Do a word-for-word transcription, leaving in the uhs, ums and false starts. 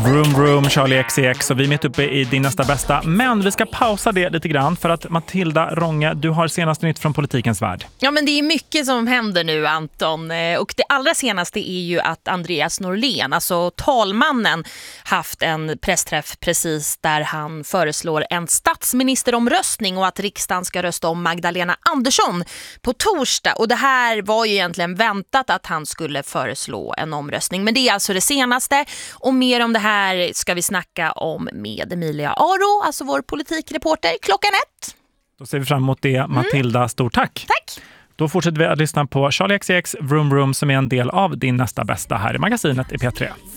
Vroom Vroom, Charlie X C X och vi är mitt uppe i din nästa bästa. Men vi ska pausa det lite grann för att Matilda Ronge, du har senaste nytt från politikens värld. Ja, men det är mycket som händer nu, Anton. Och det allra senaste är ju att Andreas Norlén, alltså talmannen, haft en pressträff precis där han föreslår en statsministeromröstning och att riksdagen ska rösta om Magdalena Andersson på torsdag. Och det här var ju egentligen väntat att han skulle föreslå en omröstning. Men det är alltså det senaste, och mer om det här ska vi snacka om med Emilia Aro, alltså vår politikreporter, klockan ett. Då ser vi fram emot det. Matilda, mm. stort tack. Tack. Då fortsätter vi att lyssna på Charlie X C X Vroom Vroom som är en del av din nästa bästa här i magasinet i P tre.